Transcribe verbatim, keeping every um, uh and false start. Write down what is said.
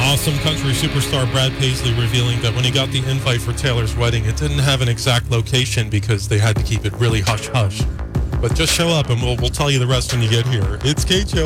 Awesome country superstar Brad Paisley revealing that when he got the invite for Taylor's wedding, it didn't have an exact location because they had to keep it really hush-hush. But just show up and we'll, we'll tell you the rest when you get here. It's K J O.